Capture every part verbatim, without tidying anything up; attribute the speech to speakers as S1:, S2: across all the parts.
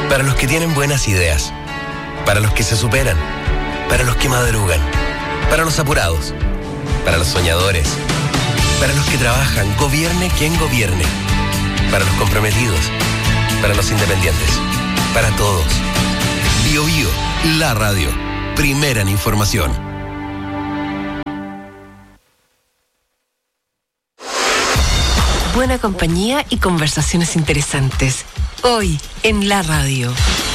S1: Para los que tienen buenas ideas. Para los que se superan. Para los que madrugan. Para los apurados. Para los soñadores. Para los que trabajan, gobierne quien gobierne. Para los comprometidos. Para los independientes. Para todos. Bio Bio, la radio. Primera en información.
S2: Buena compañía y conversaciones interesantes. Hoy en la radio.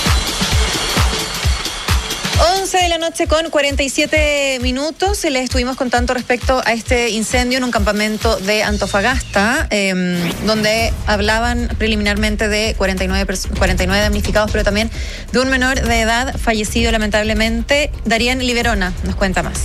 S3: once de la noche con cuarenta y siete minutos. Les estuvimos contando respecto a este incendio en un campamento de Antofagasta, eh, donde hablaban preliminarmente de cuarenta y nueve, cuarenta y nueve damnificados, pero también de un menor de edad fallecido lamentablemente. Darían Liberona nos cuenta más.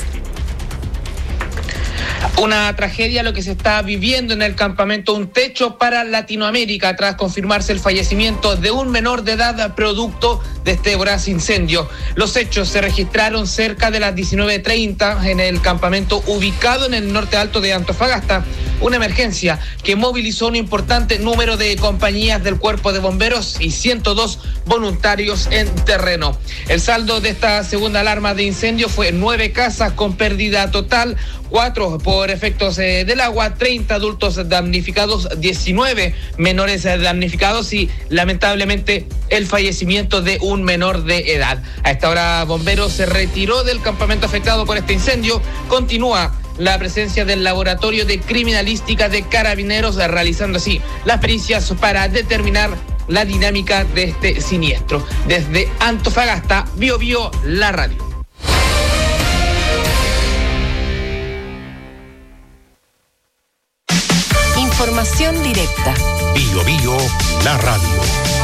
S4: Una tragedia lo que se está viviendo en el campamento Un Techo para Latinoamérica tras confirmarse el fallecimiento de un menor de edad producto de este voraz incendio. Los hechos se registraron cerca de las diecinueve treinta en el campamento ubicado en el norte alto de Antofagasta. Una emergencia que movilizó un importante número de compañías del Cuerpo de Bomberos y ciento dos voluntarios en terreno. El saldo de esta segunda alarma de incendio fue nueve casas con pérdida total, cuatro por efectos eh, del agua, treinta adultos damnificados, diecinueve menores damnificados y lamentablemente el fallecimiento de un menor de edad. A esta hora Bomberos se retiró del campamento afectado por este incendio. Continúa la presencia del Laboratorio de Criminalística de Carabineros, realizando así las pericias para determinar la dinámica de este siniestro. Desde Antofagasta, Bio Bio, la radio.
S2: Información directa.
S5: Bio Bio, la radio.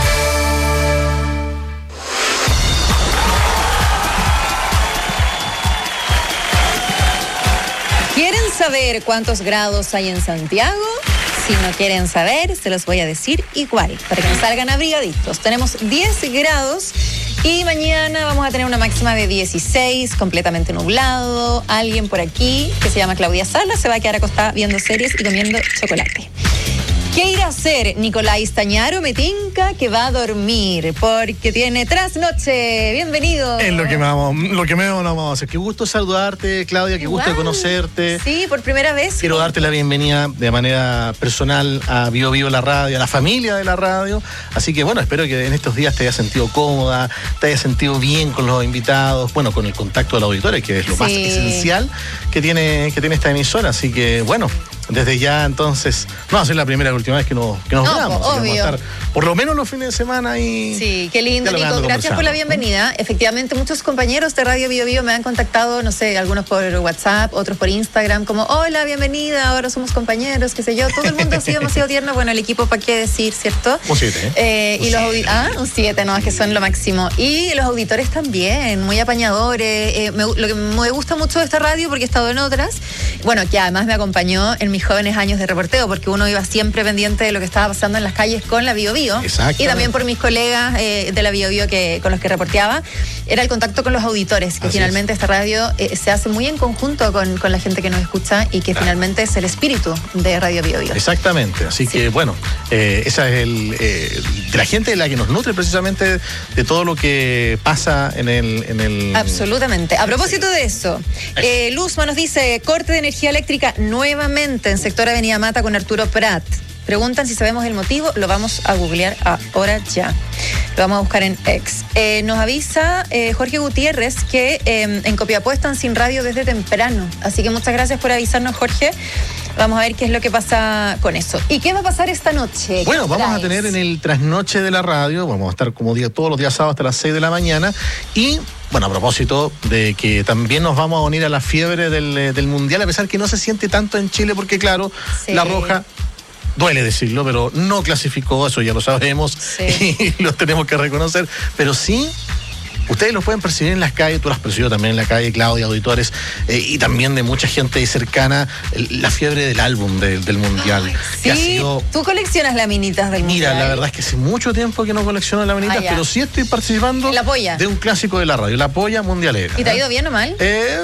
S3: ¿Quieren saber cuántos grados hay en Santiago? Si no quieren saber, se los voy a decir igual, para que salgan abrigaditos. Tenemos diez grados y mañana vamos a tener una máxima de dieciséis, completamente nublado. Alguien por aquí, que se llama Claudia Sala, se va a quedar acostada viendo series y comiendo chocolate. ¿Qué irá a hacer Nicolás Tañaro? Me tinca que va a dormir porque tiene trasnoche. Bienvenido.
S6: Es lo que me vamos, lo que me vamos a hacer. Qué gusto saludarte, Claudia, qué gusto de conocerte.
S3: Sí, por primera vez.
S6: Quiero darte la bienvenida de manera personal a Bio Bio la radio, a la familia de la radio. Así que bueno, espero que en estos días te hayas sentido cómoda, te hayas sentido bien con los invitados, bueno, con el contacto de los auditores, que es lo sí. más esencial que tiene, que tiene esta emisora. Así que bueno, desde ya entonces, no va a ser la primera y última vez que nos, que nos
S3: no,
S6: veamos.
S3: Obvio.
S6: Vamos a estar por lo menos los fines de semana y...
S3: Sí, qué lindo, Nico. Gracias por la bienvenida. Efectivamente, muchos compañeros de Radio Bio Bio me han contactado, no sé, algunos por WhatsApp, otros por Instagram, como, hola, bienvenida, ahora somos compañeros, qué sé yo. Todo el mundo ha sido demasiado tierno. Bueno, el equipo, ¿para qué decir, cierto?
S6: Un siete, ¿eh?
S3: eh y los audi- Ah, un siete, no, es que son lo máximo. Y los auditores también, muy apañadores. Eh, me, lo que me gusta mucho de esta radio, porque he estado en otras, bueno, que además me acompañó en mis jóvenes años de reporteo, porque uno iba siempre pendiente de lo que estaba pasando en las calles con la Bio Bio. Y también por mis colegas eh, de la Bio Bio que, con los que reporteaba, era el contacto con los auditores, que Así finalmente es. esta radio eh, se hace muy en conjunto con, con la gente que nos escucha y que ah. finalmente es el espíritu de Radio Bio Bio.
S6: Exactamente, así sí. que bueno, eh, esa es el eh, de la gente la que nos nutre precisamente de todo lo que pasa en el... En el...
S3: Absolutamente. A propósito de eso, eh, Luzma nos dice, corte de energía eléctrica nuevamente en sector Avenida Mata con Arturo Prat. Preguntan si sabemos el motivo, lo vamos a googlear ahora ya. Lo vamos a buscar en X. Eh, nos avisa eh, Jorge Gutiérrez que eh, en Copiapó están sin radio desde temprano. Así que muchas gracias por avisarnos, Jorge. Vamos a ver qué es lo que pasa con eso. ¿Y qué va a pasar esta noche?
S6: Bueno, vamos traes? a tener en el trasnoche de la radio, vamos a estar como día, todos los días sábados hasta las seis de la mañana. Y bueno, a propósito de que también nos vamos a unir a la fiebre del, del Mundial, a pesar que no se siente tanto en Chile, porque claro, sí. la Roja... Duele decirlo, pero no clasificó, eso ya lo sabemos, sí. y lo tenemos que reconocer. Pero sí, ustedes lo pueden percibir en las calles, tú lo has percibido también en la calle, Claudia, auditores, eh, y también de mucha gente cercana, la fiebre del álbum de, del Mundial.
S3: Ay, sí, que ha sido... tú coleccionas laminitas del
S6: Mira,
S3: Mundial.
S6: La verdad es que hace mucho tiempo que no colecciono laminitas, ah, pero sí estoy participando
S3: ¿La polla?
S6: de un clásico de la radio, la polla mundialera.
S3: ¿Y te ha ido bien o mal?
S6: Eh...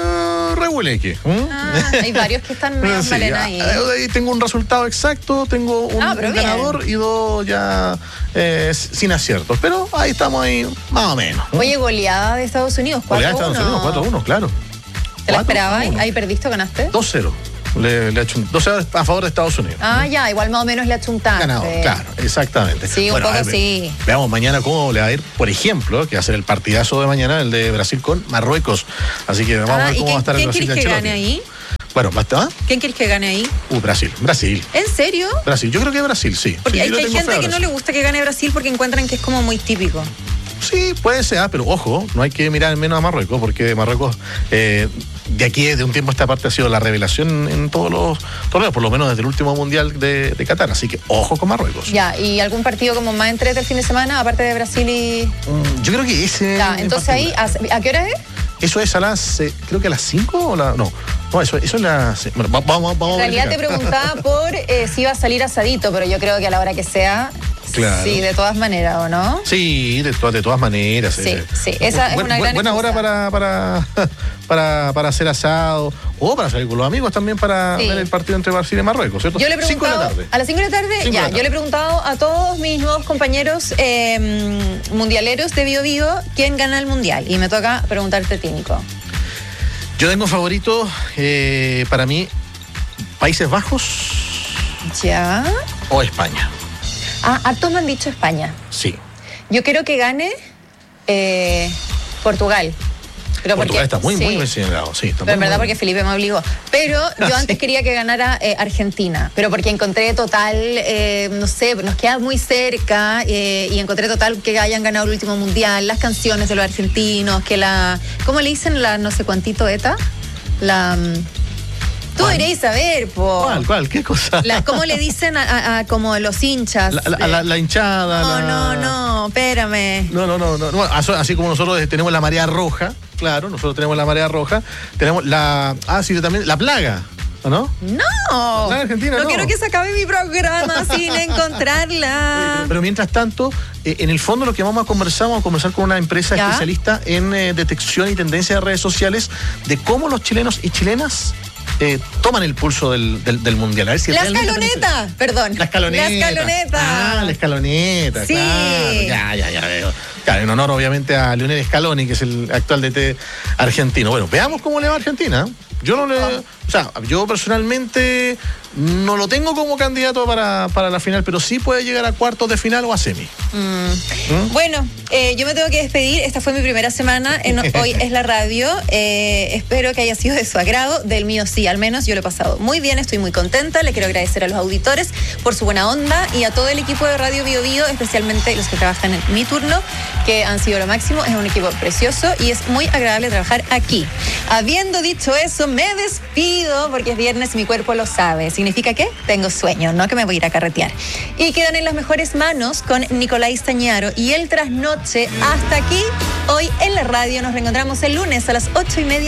S6: reguleque. ¿Mm?
S3: Ah, hay varios que están medio
S6: Sí,
S3: malena ahí.
S6: ahí tengo un resultado exacto, tengo un,
S3: Ah, pero
S6: un
S3: bien.
S6: ganador y dos ya eh, sin aciertos. Pero ahí estamos ahí, más o menos. ¿Mm?
S3: Oye, goleada de Estados Unidos,
S6: Goleada
S3: cuatro
S6: de
S3: uno.
S6: Estados Unidos, cuatro uno, claro.
S3: ¿Te la
S6: cuatro a
S3: esperabas?
S6: uno.
S3: ¿Ahí perdiste o ganaste?
S6: dos cero. Le, le ha hecho un- dos cero a favor de Estados Unidos.
S3: Ah, ya, igual más o menos le achuntaste.
S6: Ganador, claro, exactamente.
S3: Sí, un
S6: Bueno,
S3: poco
S6: a ver,
S3: sí.
S6: Veamos mañana cómo le va a ir, por ejemplo, que va a ser el partidazo de mañana, el de Brasil con Marruecos. Así que vamos a
S3: Ah,
S6: ver
S3: ¿y
S6: cómo
S3: quién,
S6: va a estar el
S3: quién
S6: Brasil
S3: quieres
S6: de
S3: que
S6: Ancelotti.
S3: gane ahí?
S6: Bueno, ¿basta? ¿Ah?
S3: ¿Quién quieres que gane ahí?
S6: Uh, Brasil, Brasil.
S3: ¿En serio?
S6: Brasil, yo creo que Brasil, sí.
S3: Porque
S6: Sí,
S3: hay,
S6: yo le
S3: hay
S6: tengo fe
S3: gente
S6: a
S3: que no
S6: Brasil.
S3: le gusta que gane Brasil porque encuentran que es como muy típico.
S6: Sí, puede ser, ah, pero ojo, no hay que mirar menos a Marruecos, porque Marruecos, eh, de aquí de un tiempo a esta parte, ha sido la revelación en todos los torneos, por lo menos desde el último mundial de, de Qatar. Así que ojo con Marruecos.
S3: Ya, ¿y algún partido como más entrete el fin de semana, aparte de Brasil y...?
S6: Mm, Yo creo que ese.
S3: Ya,
S6: en
S3: entonces ahí,
S6: particular.
S3: ¿a, a qué hora es?
S6: Eso es a las, eh, creo que a las cinco o la. No, no, eso, eso es las. Bueno, va- vamos, vamos
S3: En
S6: a
S3: realidad te
S6: verificar.
S3: preguntaba por eh, si iba a salir asadito, pero yo creo que a la hora que sea,
S6: Claro.
S3: sí, de todas maneras, ¿o no?
S6: Sí, de, to- de todas maneras.
S3: Sí,
S6: eh.
S3: sí, esa es
S6: Buen-
S3: una
S6: buen-
S3: gran
S6: Buena hora
S3: excusa.
S6: para, para, para, para hacer asado o para salir con los amigos también para
S3: Sí.
S6: ver el partido entre Brasil y Marruecos, ¿cierto?
S3: Yo le he
S6: Cinco de la
S3: preguntado,
S6: tarde.
S3: a las cinco de la tarde,
S6: Cinco de
S3: ya,
S6: la tarde.
S3: yo le he preguntado a todos mis nuevos compañeros eh, mundialeros de Bio Bio quién gana el mundial. Y me toca preguntarte a ti, Nico.
S6: Yo tengo favorito eh, para mí Países Bajos
S3: Ya.
S6: o España.
S3: Ah, hartos me han dicho España.
S6: Sí.
S3: Yo quiero que gane eh, Portugal. Pero
S6: Portugal
S3: porque-
S6: está muy,
S3: sí.
S6: muy bien señalado. Sí, está
S3: Pero en
S6: muy,
S3: verdad
S6: muy
S3: porque Felipe me obligó. Pero yo antes quería que ganara eh, Argentina, pero porque encontré total, eh, no sé, nos queda muy cerca eh, y encontré total que hayan ganado el último mundial, las canciones de los argentinos, que la, ¿cómo le dicen la no sé cuantito ETA? La... mm, Tú
S6: ¿Cuál?
S3: deberías saber, po.
S6: ¿Cuál? ¿Cuál? ¿Qué cosa?
S3: La- ¿Cómo le dicen a, a- a como los hinchas?
S6: La, la- la- la hinchada.
S3: No,
S6: la-
S3: no, no, espérame.
S6: No, no, no, no. Bueno, así, así como nosotros tenemos la marea roja, claro, nosotros tenemos la marea roja, tenemos la. Ah, sí, también la plaga, ¿o no?
S3: No,
S6: La Argentina,
S3: no
S6: no.
S3: quiero que se acabe mi programa sin encontrarla.
S6: Pero, pero mientras tanto, eh, en el fondo lo que vamos a conversar, vamos a conversar con una empresa
S3: ¿Ya?
S6: especialista en eh, detección y tendencia de redes sociales de cómo los chilenos y chilenas eh, toman el pulso del, del, del mundial. A ver si
S3: La
S6: realmente
S3: escaloneta, perdón.
S6: La escaloneta.
S3: La escaloneta.
S6: Ah, la escaloneta,
S3: Sí.
S6: claro. Ya, ya, ya veo. Claro, en honor obviamente a Lionel Scaloni, que es el actual D T argentino. Bueno, veamos cómo le va a Argentina. Yo no le. O sea, yo personalmente no lo tengo como candidato para, para la final, pero sí puede llegar a cuartos de final o a semi. ¿Mm?
S3: Bueno, eh, yo me tengo que despedir. Esta fue mi primera semana en Hoy es la Radio. Eh, espero que haya sido de su agrado. Del mío sí, al menos yo lo he pasado muy bien. Estoy muy contenta. Le quiero agradecer a los auditores por su buena onda y a todo el equipo de Radio Bio Bio, especialmente los que trabajan en mi turno, que han sido lo máximo. Es un equipo precioso y es muy agradable trabajar aquí. Habiendo dicho eso, me despido porque es viernes y mi cuerpo lo sabe. ¿Significa qué? Tengo sueño, no que me voy a ir a carretear. Y quedan en las mejores manos con Nicolás Tañaro y el trasnoche. Hasta aquí, hoy en la radio. Nos reencontramos el lunes a las ocho y media.